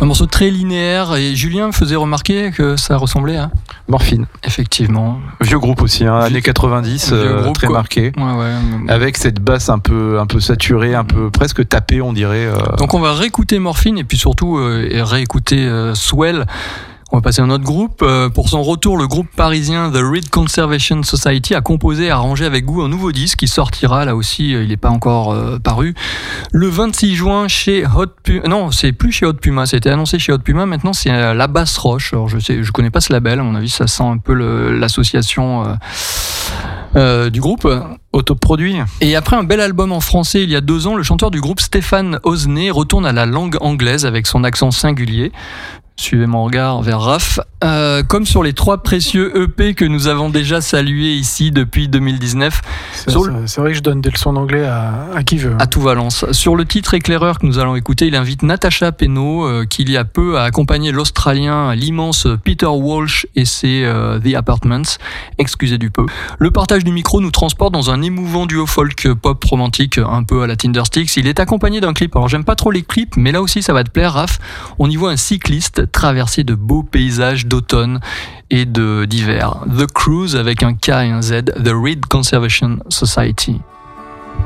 Un morceau très linéaire, et Julien me faisait remarquer que ça ressemblait à Morphine. Effectivement. Vieux groupe aussi, années 90, groupe, très quoi. marqué. Ouais. Avec cette basse un peu saturée, un peu presque tapée, on dirait. Donc on va réécouter Morphine et puis surtout réécouter Swell. On va passer à un autre groupe. Pour son retour, le groupe parisien The Reed Conservation Society a composé et arrangé avec goût un nouveau disque qui sortira, là aussi, il n'est pas encore paru, le 26 juin chez Hot Puma. Non, c'est plus chez Hot Puma, c'était annoncé chez Hot Puma, maintenant c'est La Basse Roche. Alors je connais pas ce label, à mon avis ça sent un peu l'association du groupe. Autoproduit. Et après un bel album en français il y a 2 ans, le chanteur du groupe Stéphane Osney retourne à la langue anglaise avec son accent singulier. Suivez mon regard vers Raph. Comme sur les 3 précieux EP que nous avons déjà salués ici depuis 2019. C'est vrai que je donne des leçons d'anglais à qui veut. À tout Valence. Sur le titre éclaireur que nous allons écouter, il invite Natacha Penaud, qui il y a peu a accompagné l'Australien, l'immense Peter Walsh et ses The Apartments. Excusez du peu. Le partage du micro nous transporte dans un émouvant duo folk pop romantique, un peu à la Tindersticks. Il est accompagné d'un clip. Alors j'aime pas trop les clips, mais là aussi ça va te plaire, Raph. On y voit un cycliste traversé de beaux paysages d'automne et d'hiver. The Cruise avec un K et un Z, The Reed Conservation Society.